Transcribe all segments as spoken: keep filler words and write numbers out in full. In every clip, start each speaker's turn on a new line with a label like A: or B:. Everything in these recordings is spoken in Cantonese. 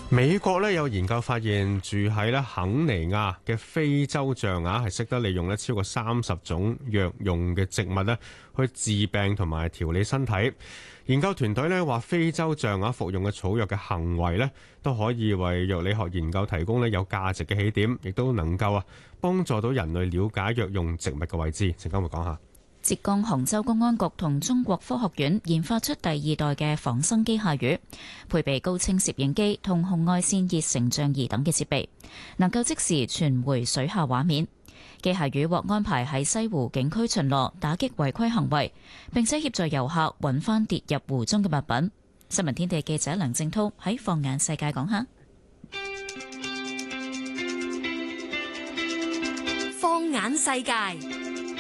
A: 美國咧有研究發現，住喺咧肯尼亞嘅非洲象牙係識得利用咧超過三十種藥用嘅植物咧去治病同埋調理身體。研究團隊咧話，非洲象牙服用嘅草藥嘅行為咧都可以為藥理學研究提供咧有價值嘅起點，亦都能夠啊幫助到人類了解藥用植物嘅位置。陣間會講下。
B: 浙江杭州公安局同中國科學院研發出第二代嘅仿生機械魚，配備高清攝影機同紅外線熱成像儀等嘅設備，能夠即時傳回水下畫面。機械魚獲安排喺西湖景區巡邏，打擊違規行為，並且協助遊客揾翻跌入湖中嘅物品。新聞天地記者梁正濤喺放眼世界講下。
C: 放眼世界。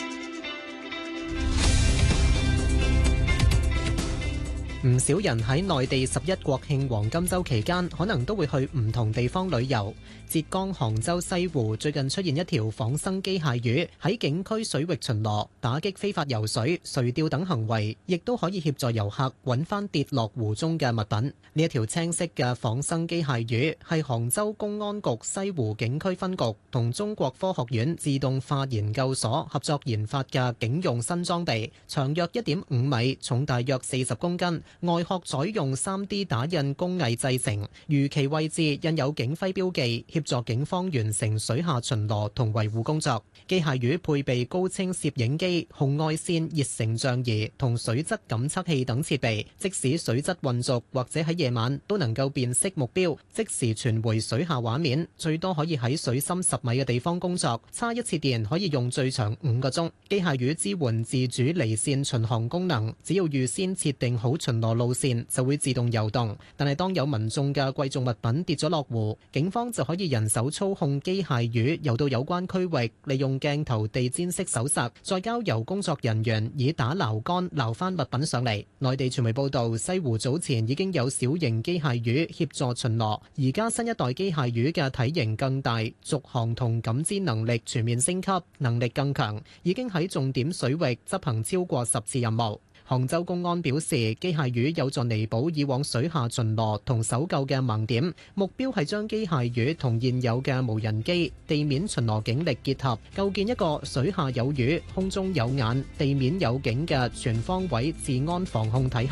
D: 唔少人喺內地十一國慶黃金週期間，可能都會去唔同地方旅遊。浙江杭州西湖最近出現一條仿生機械魚喺景區水域巡邏，打擊非法游水、垂釣等行為，亦都可以協助遊客揾翻跌落湖中嘅物品。呢一條青色嘅仿生機械魚係杭州公安局西湖景區分局同中國科學院自動化研究所合作研發嘅警用新裝備，長約一點五米，重大約四十公斤。外殼採用 三 D 打印工藝製成，魚鰭位置印有警徽標記，協助警方完成水下巡邏同維護工作。機械魚配備高清攝影機、紅外線熱成像儀同水質感測器等設備，即使水質混濁或者喺夜晚都能夠辨識目標，即時傳回水下畫面。最多可以喺水深十米嘅地方工作，叉一次電可以用最長五個鐘。機械魚支援自主離線巡航功能，只要預先設定好巡邏路線就會自動游動，但係當有民眾嘅貴重物品跌咗落湖，警方就可以人手操控機械魚游到有關區域，利用鏡頭地氈式搜索，再交由工作人員以打撈竿撈翻物品上嚟。內地傳媒報道，西湖早前已經有小型機械魚協助巡邏，而家新一代機械魚嘅體型更大，續航同感知能力全面升級，能力更強，已經喺重點水域執行超過十次任務。杭州公安表示，機械魚有助彌補以往水下巡邏同搜救嘅盲點，目標係將機械魚同現有嘅無人機、地面巡邏警力結合，構建一個水下有魚、空中有眼、地面有警嘅全方位治安防控體系。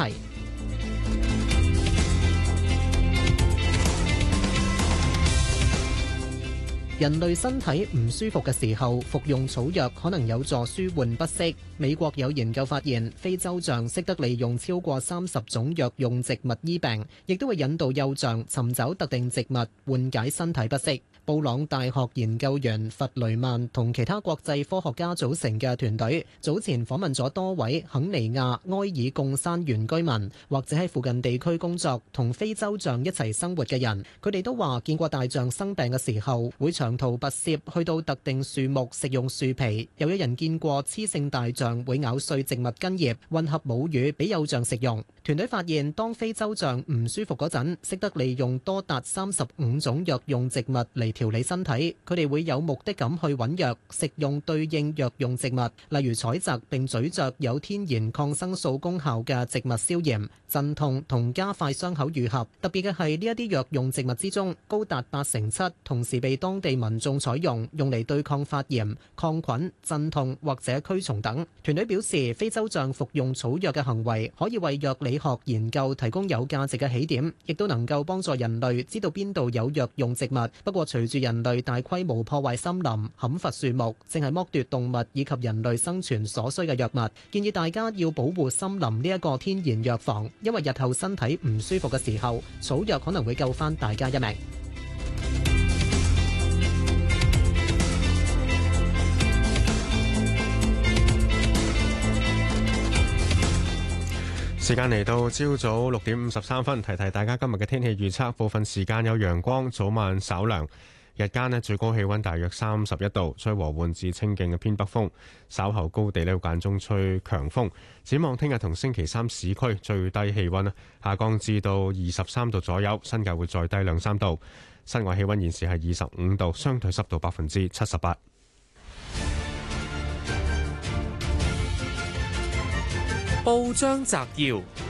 D: 人類身體唔舒服嘅時候，服用草藥可能有助舒緩不適。美國有研究發現，非洲象識得利用超過三十種藥用植物醫病，亦都會引導幼象尋找特定植物緩解身體不適。布朗大學研究員弗雷曼同其他國際科學家組成嘅團隊，早前訪問咗多位肯尼亞埃爾貢山原居民，或者喺附近地區工作同非洲象一齊生活嘅人。佢哋都話見過大象生病嘅時候會長途跋涉去到特定樹木食用樹皮，又有人見過雌性大象會咬碎植物根葉混合母乳俾幼象食用。團隊發現，當非洲象唔舒服嗰陣，識得利用多達三十五種藥用植物嚟調理身體。佢哋會有目的咁去揾藥，食用對應藥用植物，例如採集並咀嚼有天然抗生素功效嘅植物消炎、鎮痛同加快傷口愈合。特別嘅係呢一啲藥用植物之中，高達八成七同時被當地民眾採用，用嚟對抗發炎、抗菌、鎮痛或者驅蟲等。團隊表示，非洲象服用草藥嘅行為可以為藥理學研究提供有價值嘅起點，亦都能夠幫助人類知道邊度有藥用植物。不過，隨住人類大規模破壞森林、砍伐樹木，正係剝奪動物以及人類生存所需嘅藥物。建議大家要保護森林呢一個天然藥房，因為日後身體唔舒服嘅時候，草藥可能會救翻大家一命。
A: 時間嚟到朝早六點五十三分，提提大家今日嘅天氣預測。部分時間有陽光，早晚稍涼，日間呢最高氣溫大約三十一度，吹和緩至清勁嘅偏北風。稍後高地呢間中吹強風。展望聽日同星期三市區最低氣溫下降至到二十三度左右，新界會再低兩三度。室外氣溫現時係二十五度，相對濕度百分之七十八。
E: 報章摘要。